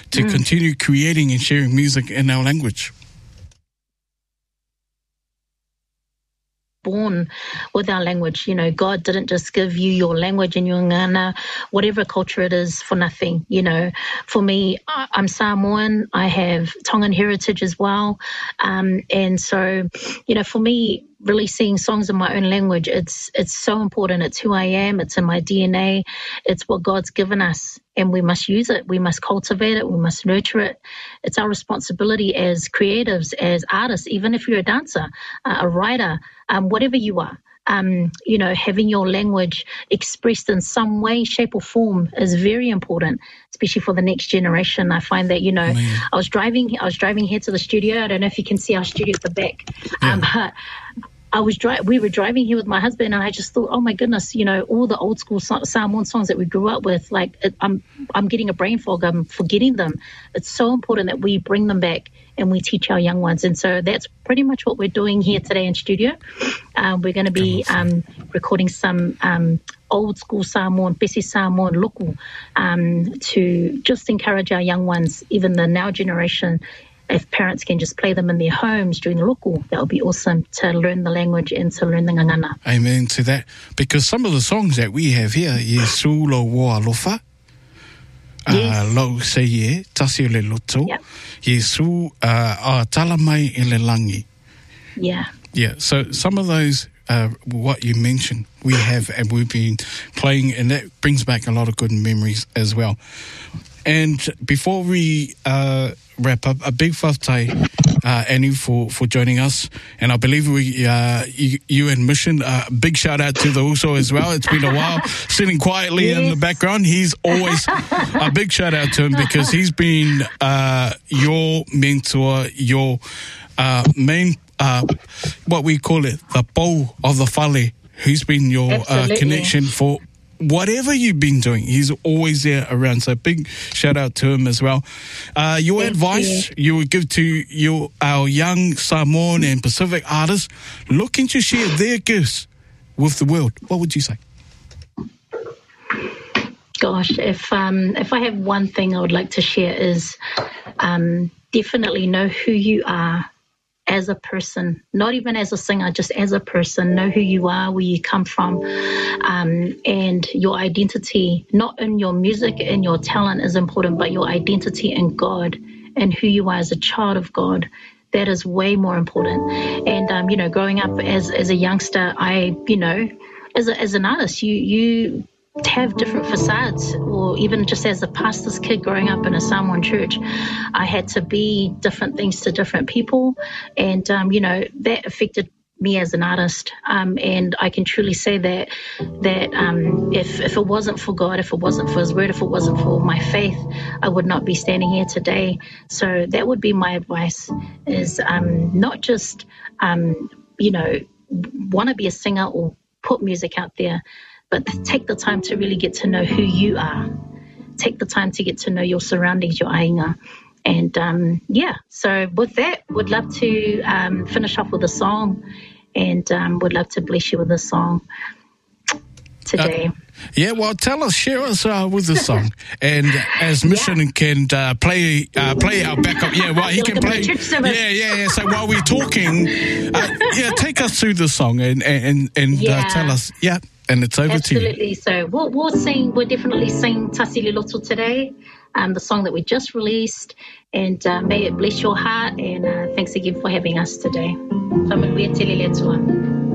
to continue creating and sharing music in our language? Born with our language. You know, God didn't just give you your language and your ngana, whatever culture it is, for nothing. You know, for me, I'm Samoan. I have Tongan heritage as well. And so, you know, for me, releasing songs in my own language, it's so important. It's who I am. It's in my DNA. It's what God's given us, and we must use it. We must cultivate it. We must nurture it. It's our responsibility as creatives, as artists, even if you're a dancer, a writer, whatever you are. You know, having your language expressed in some way, shape or form is very important, especially for the next generation. I find that, you know, I was driving here to the studio. I don't know if you can see our studio at the back. But we were driving here with my husband, and I just thought, oh my goodness, you know, all the old school Samoan songs that we grew up with, like I'm getting a brain fog. I'm forgetting them. It's so important that we bring them back and we teach our young ones. And so that's pretty much what we're doing here today in studio. We're going to be recording some old school Samoan, Pesi Samoan loku, to just encourage our young ones, even the now generation. If parents can just play them in their homes during the loku, that would be awesome, to learn the language and to learn the ngangana. Amen to that. Because some of the songs that we have here, Yesu lo wo alofa, lo se ye, tasi o le loto, Yesu a talamai e le langi. Yeah, so some of those, what you mentioned, we have, and we've been playing, and that brings back a lot of good memories as well. And before we wrap up, a big whaftai, Annie, for joining us. And I believe you and Mission, big shout out to the Uso as well. It's been a while sitting quietly in the background. He's always a big shout out to him, because he's been your mentor, your main, what we call it, the po of the whale, who's been your connection for whatever you've been doing. He's always there around. So big shout out to him as well. Your advice you would give to our young Samoan and Pacific artists looking to share their gifts with the world, what would you say? Gosh, if I have one thing I would like to share is definitely know who you are as a person, not even as a singer, just as a person. Know who you are, where you come from, and your identity, not in your music and your talent is important, but your identity in God and who you are as a child of God. That is way more important. And, you know, growing up as a youngster, as an artist, you have different facades, or even just as a pastor's kid growing up in a Samoan church, I had to be different things to different people, and that affected me as an artist, and I can truly say that if it wasn't for God, if it wasn't for His word, if it wasn't for my faith, I would not be standing here today. So that would be my advice, is not just want to be a singer or put music out there, but take the time to really get to know who you are. Take the time to get to know your surroundings, your ainga. And so with that, would love to finish off with a song, and would love to bless you with a song today. Share us with the song. And as Mission can play our backup. He can play. So while we're talking, take us through the song and tell us. And it's over to you. Absolutely. So we'll definitely sing Tasi Liloto today, the song that we just released, and may it bless your heart, and thanks again for having us today.